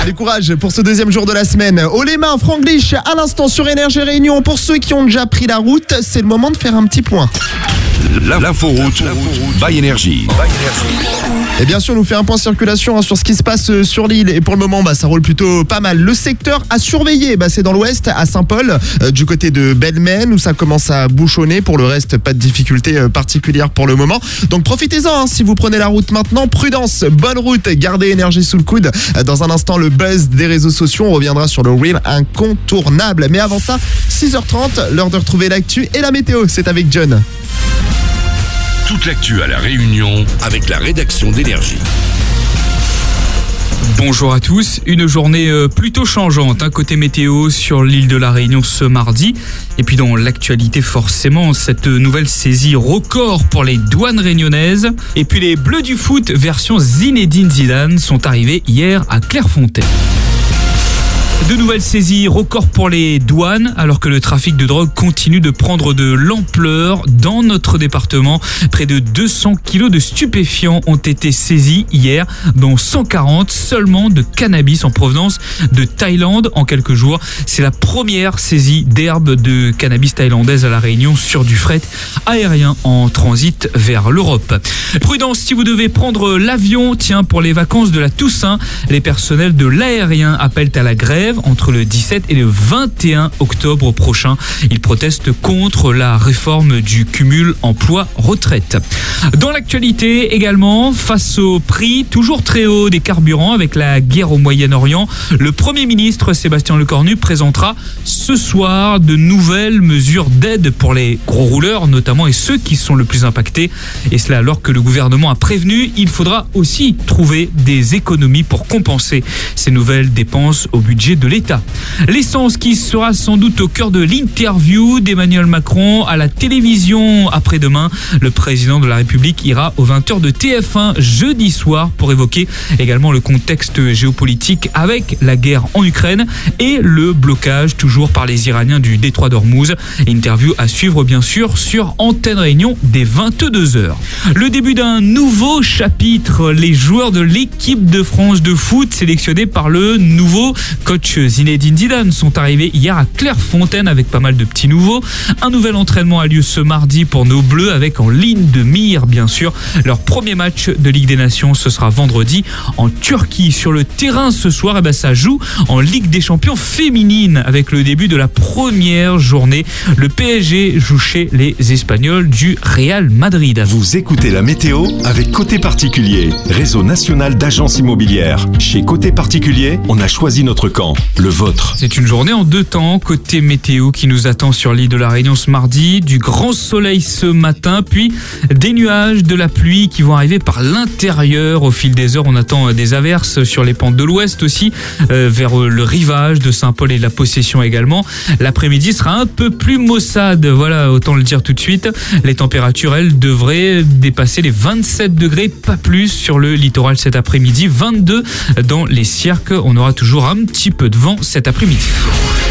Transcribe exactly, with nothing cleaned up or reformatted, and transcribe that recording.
Allez, courage pour ce deuxième jour de la semaine. Haut les mains, Franglish, à l'instant sur Énergie Réunion. Pour ceux qui ont déjà pris la route, c'est le moment de faire un petit point. L'inforoute by Énergie. Et bien sûr, on nous fait un point circulation hein, sur ce qui se passe sur l'île. Et pour le moment, bah, ça roule plutôt pas mal. Le secteur à surveiller, bah, c'est dans l'ouest, à Saint-Paul, euh, du côté de Belmen, où ça commence à bouchonner. Pour le reste, pas de difficulté euh, particulière pour le moment. Donc profitez-en hein, si vous prenez la route maintenant. Prudence, bonne route, gardez Énergie sous le coude. Dans un instant, le buzz des réseaux sociaux. On reviendra sur le reel incontournable. Mais avant ça, six heures trente, l'heure de retrouver l'actu et la météo. C'est avec John. Toute l'actu à La Réunion avec la rédaction d'Énergie. Bonjour à tous, une journée plutôt changeante hein, côté météo sur l'île de La Réunion ce mardi. Et puis dans l'actualité forcément, cette nouvelle saisie record pour les douanes réunionnaises. Et puis les Bleus du foot version Zinedine Zidane sont arrivés hier à Clairefontaine. De nouvelles saisies records pour les douanes alors que le trafic de drogue continue de prendre de l'ampleur dans notre département. Près de deux cents kilos de stupéfiants ont été saisis hier, dont cent quarante seulement de cannabis en provenance de Thaïlande en quelques jours. C'est la première saisie d'herbe de cannabis thaïlandaise à La Réunion sur du fret aérien en transit vers l'Europe. Prudence si vous devez prendre l'avion, tiens pour les vacances de la Toussaint, les personnels de l'aérien appellent à la grève entre le dix-sept et le vingt et un octobre prochain. Ils protestent contre la réforme du cumul emploi-retraite. Dans l'actualité également, face au prix toujours très haut des carburants avec la guerre au Moyen-Orient, le Premier ministre Sébastien Lecornu présentera ce soir de nouvelles mesures d'aide pour les gros rouleurs notamment et ceux qui sont le plus impactés. Et cela alors que le gouvernement a prévenu, il faudra aussi trouver des économies pour compenser ces nouvelles dépenses au budget de l'État. L'essence qui sera sans doute au cœur de l'interview d'Emmanuel Macron à la télévision après-demain. Le président de la République ira aux vingt heures de T F un jeudi soir pour évoquer également le contexte géopolitique avec la guerre en Ukraine et le blocage toujours par les Iraniens du détroit d'Ormuz. Interview à suivre bien sûr sur Antenne Réunion dès vingt-deux heures. Le début d'un nouveau chapitre. Les joueurs de l'équipe de France de foot sélectionnés par le nouveau coach Zinedine Zidane sont arrivés hier à Clairefontaine avec pas mal de petits nouveaux. Un nouvel entraînement a lieu ce mardi pour nos Bleus avec en ligne de mire bien sûr leur premier match de Ligue des Nations. Ce sera vendredi en Turquie. Sur le terrain ce soir, eh ben, ça joue en Ligue des Champions féminine avec le début de la première journée. Le P S G joue chez les Espagnols du Real Madrid. Vous écoutez la météo avec Côté Particulier, réseau national d'agences immobilières. Chez Côté Particulier, on a choisi notre camp, le vôtre. C'est une journée en deux temps, côté météo qui nous attend sur l'île de La Réunion ce mardi. Du grand soleil ce matin, puis des nuages, de la pluie qui vont arriver par l'intérieur. Au fil des heures, on attend des averses sur les pentes de l'ouest aussi, euh, vers le rivage de Saint-Paul et la Possession également. L'après-midi sera un peu plus maussade, voilà, autant le dire tout de suite. Les températures, elles, devraient dépasser les vingt-sept degrés, pas plus sur le littoral cet après-midi. vingt-deux dans les Cirques. On aura toujours un petit peu de vent cet après-midi.